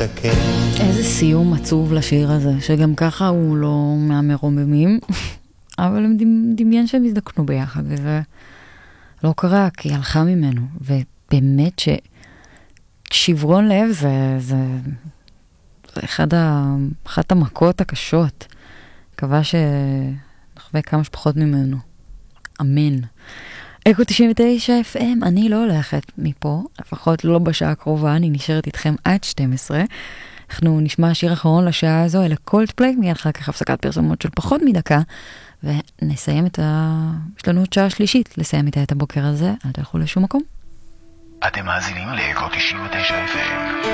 להשתכן. איזה סיום עצוב לשיר הזה, שגם ככה הוא לא מהמרוממים, אבל הם דמיין שהם הזדקנו ביחד, וזה לא קרה, כי היא הלכה ממנו, ובאמת ששברון לב זה אחת המכות הקשות. מקווה שנחווה כמה שפחות ממנו. אמן. אקו 99 FM, אני לא הולכת מפה, לפחות לא בשעה הקרובה, אני נשארת איתכם עד 12. אנחנו נשמע שיר אחרון לשעה הזו, אלה קולדפליי, מיד אחר כך הפסקת פרסומות של פחות מדקה, ונסיים יש לנו עוד שעה שלישית לסיים איתה את הבוקר הזה, אל תלכו לשום מקום. אתם מאזינים לאקו 99 FM.